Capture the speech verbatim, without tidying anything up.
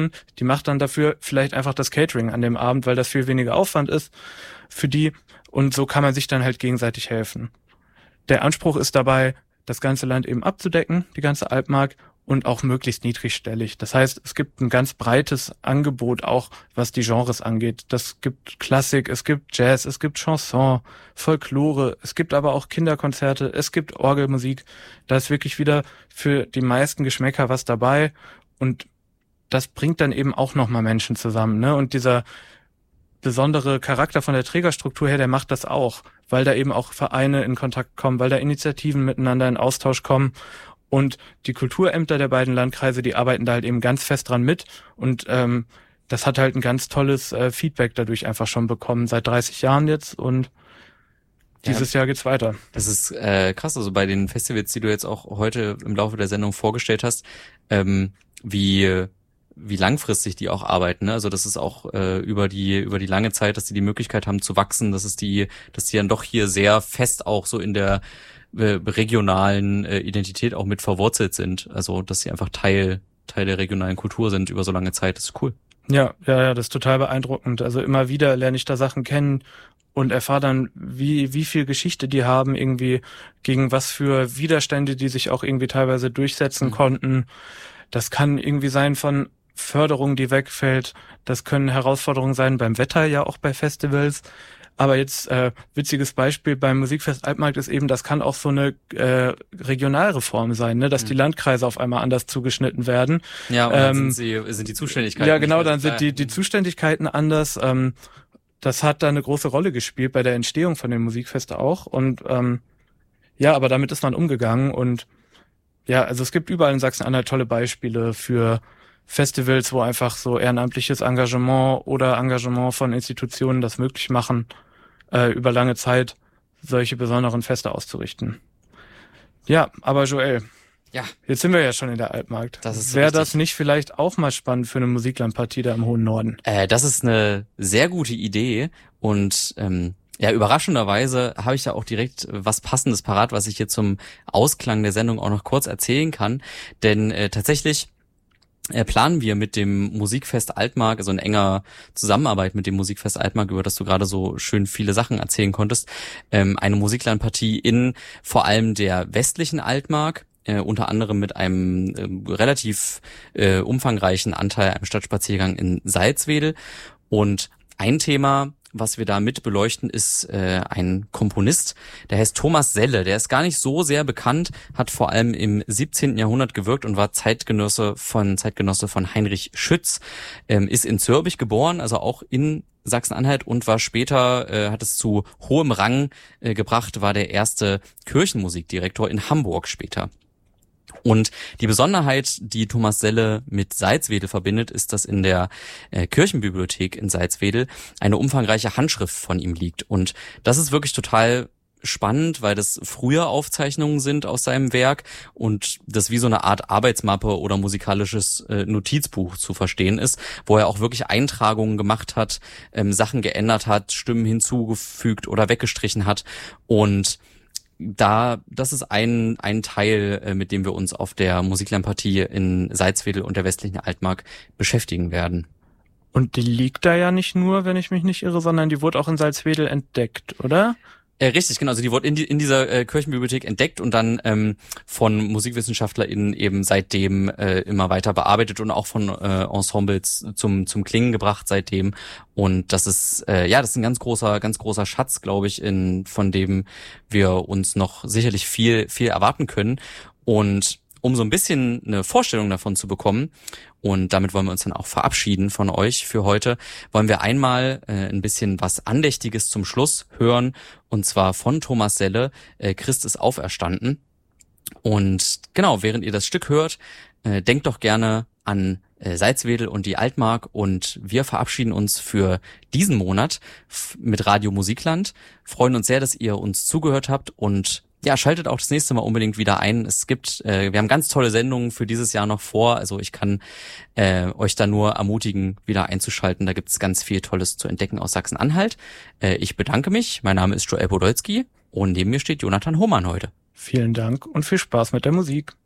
Person, die macht dann dafür vielleicht einfach das Catering an dem Abend, weil das viel weniger Aufwand ist für die. Und so kann man sich dann halt gegenseitig helfen. Der Anspruch ist dabei, das ganze Land eben abzudecken, die ganze Altmark, und auch möglichst niedrigstellig. Das heißt, es gibt ein ganz breites Angebot auch, was die Genres angeht. Das gibt Klassik, es gibt Jazz, es gibt Chanson, Folklore, es gibt aber auch Kinderkonzerte, es gibt Orgelmusik. Da ist wirklich wieder für die meisten Geschmäcker was dabei, und das bringt dann eben auch nochmal Menschen zusammen, ne? Und dieser besondere Charakter von der Trägerstruktur her, der macht das auch, weil da eben auch Vereine in Kontakt kommen, weil da Initiativen miteinander in Austausch kommen. Und die Kulturämter der beiden Landkreise, die arbeiten da halt eben ganz fest dran mit. Und ähm, das hat halt ein ganz tolles äh, Feedback dadurch einfach schon bekommen, seit dreißig Jahren jetzt. Und dieses ja, Jahr geht's weiter. Das ist äh, krass, also bei den Festivals, die du jetzt auch heute im Laufe der Sendung vorgestellt hast, ähm, wie wie langfristig die auch arbeiten, ne? Also das ist auch äh, über die über die lange Zeit, dass die die Möglichkeit haben zu wachsen, dass es die, dass die dann doch hier sehr fest auch so in der äh, regionalen äh, Identität auch mit verwurzelt sind. Also dass sie einfach Teil Teil der regionalen Kultur sind über so lange Zeit. Das ist cool. Ja, ja, ja, das ist total beeindruckend. Also immer wieder lerne ich da Sachen kennen und erfahre dann, wie wie viel Geschichte die haben, irgendwie gegen was für Widerstände die sich auch irgendwie teilweise durchsetzen mhm. konnten. Das kann irgendwie sein von Förderung, die wegfällt. Das können Herausforderungen sein beim Wetter, ja auch bei Festivals. Aber jetzt äh, witziges Beispiel beim Musikfest Altmark ist eben, das kann auch so eine äh, Regionalreform sein, ne, dass mhm. die Landkreise auf einmal anders zugeschnitten werden. Ja, und dann ähm, sind, sie, sind die Zuständigkeiten. Ja, genau, dann sind die die Zuständigkeiten anders. Ähm, das hat da eine große Rolle gespielt bei der Entstehung von den Musikfesten auch. Und ähm, ja, aber damit ist man umgegangen. Und ja, also es gibt überall in Sachsen-Anhalt tolle Beispiele für Festivals, wo einfach so ehrenamtliches Engagement oder Engagement von Institutionen das möglich machen, äh, über lange Zeit solche besonderen Feste auszurichten. Ja, aber Joel, ja, jetzt sind wir ja schon in der Altmark. Das ist Wäre das nicht vielleicht auch mal spannend für eine Musiklandpartie da im hohen Norden? Äh, das ist eine sehr gute Idee und ähm ja, überraschenderweise habe ich da auch direkt was Passendes parat, was ich hier zum Ausklang der Sendung auch noch kurz erzählen kann. Denn äh, tatsächlich äh, planen wir mit dem Musikfest Altmark, also in enger Zusammenarbeit mit dem Musikfest Altmark, über das du gerade so schön viele Sachen erzählen konntest, ähm, eine Musiklandpartie in vor allem der westlichen Altmark, äh, unter anderem mit einem äh, relativ äh, umfangreichen Anteil, einem Stadtspaziergang in Salzwedel. Und ein Thema, was wir da mit beleuchten, ist äh, ein Komponist, der heißt Thomas Selle. Der ist gar nicht so sehr bekannt, hat vor allem im siebzehnten Jahrhundert gewirkt und war Zeitgenosse von Zeitgenosse von Heinrich Schütz, ähm, ist in Zürbich geboren, also auch in Sachsen-Anhalt, und war später, äh, hat es zu hohem Rang äh, gebracht, war der erste Kirchenmusikdirektor in Hamburg später. Und die Besonderheit, die Thomas Selle mit Salzwedel verbindet, ist, dass in der äh, Kirchenbibliothek in Salzwedel eine umfangreiche Handschrift von ihm liegt. Und das ist wirklich total spannend, weil das frühe Aufzeichnungen sind aus seinem Werk und das wie so eine Art Arbeitsmappe oder musikalisches äh, Notizbuch zu verstehen ist, wo er auch wirklich Eintragungen gemacht hat, ähm, Sachen geändert hat, Stimmen hinzugefügt oder weggestrichen hat. Und da, das ist ein ein Teil, äh, mit dem wir uns auf der Musiklandpartie in Salzwedel und der westlichen Altmark beschäftigen werden. Und die liegt da ja nicht nur, wenn ich mich nicht irre, sondern die wurde auch in Salzwedel entdeckt, oder? Äh, richtig, genau. Also die wurde in, die, in dieser äh, Kirchenbibliothek entdeckt und dann ähm, von MusikwissenschaftlerInnen eben seitdem äh, immer weiter bearbeitet und auch von äh, Ensembles zum zum Klingen gebracht seitdem. Und das ist äh, ja, das ist ein ganz großer, ganz großer Schatz, glaube ich, in von dem wir uns noch sicherlich viel, viel erwarten können. Und um so ein bisschen eine Vorstellung davon zu bekommen, und damit wollen wir uns dann auch verabschieden von euch für heute, wollen wir einmal äh, ein bisschen was Andächtiges zum Schluss hören, und zwar von Thomas Selle, äh, Christ ist auferstanden. Und genau, während ihr das Stück hört, äh, denkt doch gerne an äh, Salzwedel und die Altmark, und wir verabschieden uns für diesen Monat f- mit Radio Musikland, freuen uns sehr, dass ihr uns zugehört habt, und ja, schaltet auch das nächste Mal unbedingt wieder ein. Es gibt, äh, wir haben ganz tolle Sendungen für dieses Jahr noch vor. Also ich kann äh, euch da nur ermutigen, wieder einzuschalten. Da gibt es ganz viel Tolles zu entdecken aus Sachsen-Anhalt. Äh, ich bedanke mich. Mein Name ist Joel Podolski und neben mir steht Jonathan Hohmann heute. Vielen Dank und viel Spaß mit der Musik.